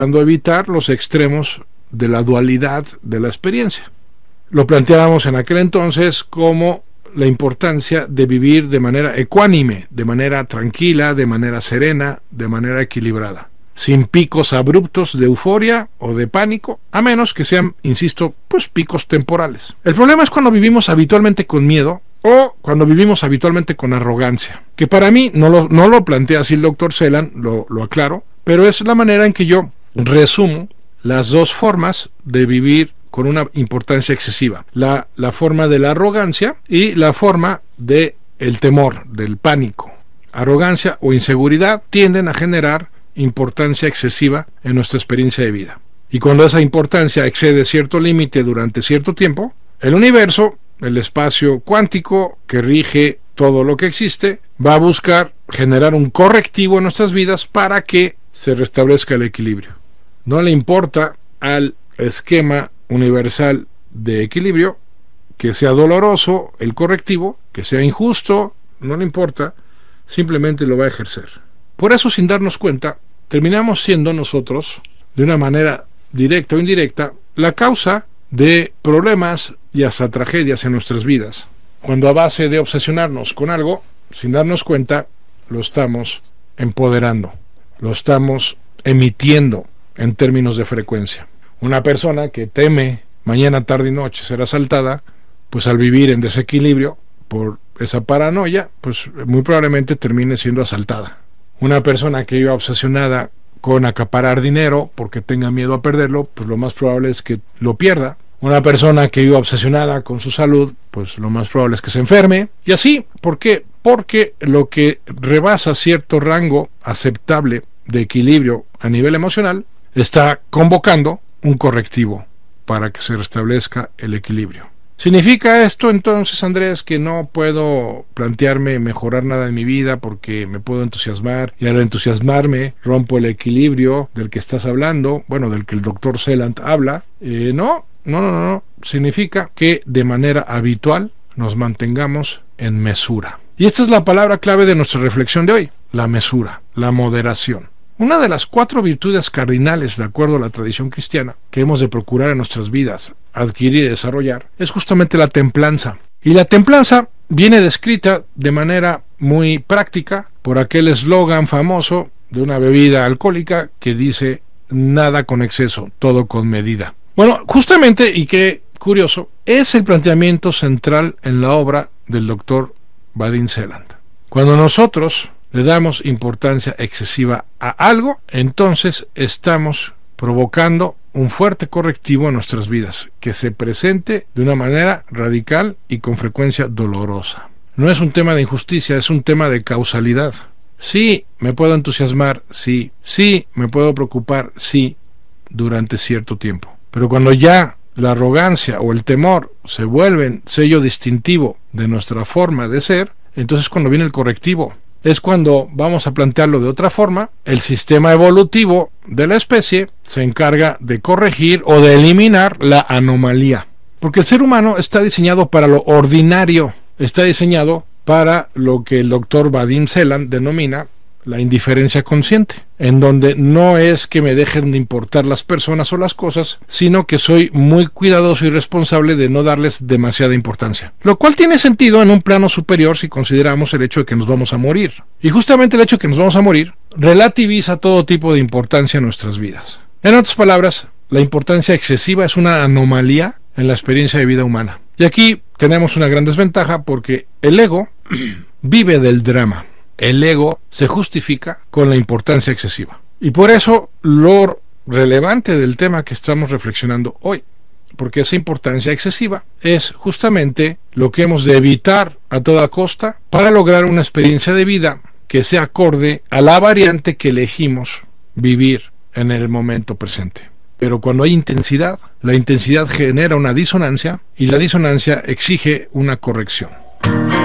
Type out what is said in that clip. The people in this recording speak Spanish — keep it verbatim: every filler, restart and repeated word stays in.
evitar los extremos de la dualidad de la experiencia. Lo planteábamos en aquel entonces como la importancia de vivir de manera ecuánime, de manera tranquila, de manera serena, de manera equilibrada, sin picos abruptos de euforia o de pánico, a menos que sean, insisto, pues picos temporales. El problema es cuando vivimos habitualmente con miedo o cuando vivimos habitualmente con arrogancia, que para mí no lo, no lo plantea así el doctor Celan, lo, lo aclaro, pero es la manera en que yo resumo las dos formas de vivir con una importancia excesiva, la, la forma de la arrogancia y la forma del temor, del pánico. Arrogancia o inseguridad tienden a generar importancia excesiva en nuestra experiencia de vida. Y cuando esa importancia excede cierto límite durante cierto tiempo, el universo, el espacio cuántico que rige todo lo que existe, va a buscar generar un correctivo en nuestras vidas para que se restablezca el equilibrio. No le importa al esquema universal de equilibrio que sea doloroso el correctivo, que sea injusto, no le importa, simplemente lo va a ejercer. Por eso, sin darnos cuenta, terminamos siendo nosotros, de una manera directa o indirecta, la causa de problemas y hasta tragedias en nuestras vidas. Cuando a base de obsesionarnos con algo, sin darnos cuenta, lo estamos empoderando, lo estamos emitiendo en términos de frecuencia. Una persona que teme mañana, tarde y noche ser asaltada, pues al vivir en desequilibrio por esa paranoia, pues muy probablemente termine siendo asaltada. Una persona que vive obsesionada con acaparar dinero porque tenga miedo a perderlo, pues lo más probable es que lo pierda. Una persona que vive obsesionada con su salud, pues lo más probable es que se enferme. Y así, ¿por qué? Porque lo que rebasa cierto rango aceptable de equilibrio a nivel emocional está convocando un correctivo para que se restablezca el equilibrio. ¿Significa esto entonces, Andrés, que no puedo plantearme mejorar nada en mi vida porque me puedo entusiasmar y al entusiasmarme rompo el equilibrio del que estás hablando, bueno, del que el doctor Celan habla? Eh, no, no, no, no. Significa que de manera habitual nos mantengamos en mesura. Y esta es la palabra clave de nuestra reflexión de hoy, la mesura, la moderación. Una de las cuatro virtudes cardinales, de acuerdo a la tradición cristiana, que hemos de procurar en nuestras vidas, adquirir y desarrollar, es justamente la templanza. Y la templanza viene descrita de manera muy práctica por aquel eslogan famoso de una bebida alcohólica que dice: nada con exceso, todo con medida. Bueno, justamente, y qué curioso, es el planteamiento central en la obra del doctor Vadim Zeland. Cuando nosotros le damos importancia excesiva a algo, entonces estamos provocando un fuerte correctivo en nuestras vidas, que se presente de una manera radical y con frecuencia dolorosa. No es un tema de injusticia, es un tema de causalidad. Sí, me puedo entusiasmar, sí. Sí, me puedo preocupar, sí, durante cierto tiempo. Pero cuando ya la arrogancia o el temor se vuelven sello distintivo de nuestra forma de ser, entonces cuando viene el correctivo. Es cuando vamos a plantearlo de otra forma, el sistema evolutivo de la especie se encarga de corregir o de eliminar la anomalía. Porque el ser humano está diseñado para lo ordinario, está diseñado para lo que el doctor Vadim Zeland denomina la indiferencia consciente, en donde no es que me dejen de importar las personas o las cosas, sino que soy muy cuidadoso y responsable de no darles demasiada importancia. Lo cual tiene sentido en un plano superior si consideramos el hecho de que nos vamos a morir. Y justamente el hecho de que nos vamos a morir relativiza todo tipo de importancia en nuestras vidas. En otras palabras, la importancia excesiva es una anomalía en la experiencia de vida humana. Y aquí tenemos una gran desventaja porque el ego vive del drama. El ego se justifica con la importancia excesiva. Y por eso lo relevante del tema que estamos reflexionando hoy, porque esa importancia excesiva es justamente lo que hemos de evitar a toda costa para lograr una experiencia de vida que sea acorde a la variante que elegimos vivir en el momento presente. Pero cuando hay intensidad, la intensidad genera una disonancia y la disonancia exige una corrección.